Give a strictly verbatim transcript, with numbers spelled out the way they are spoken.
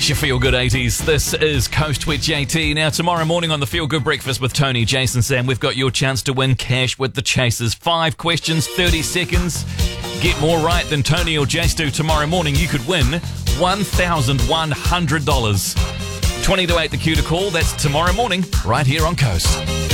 your Feel Good eighties. This is Coast with J T. Now, tomorrow morning on the Feel Good Breakfast with Tony, Jason, Sam, we've got your chance to win cash with the Chasers. Five questions, thirty seconds. Get more right than Tony or Jace do tomorrow morning. You could win one thousand one hundred dollars. twenty to eight the cue to call. That's tomorrow morning, right here on Coast.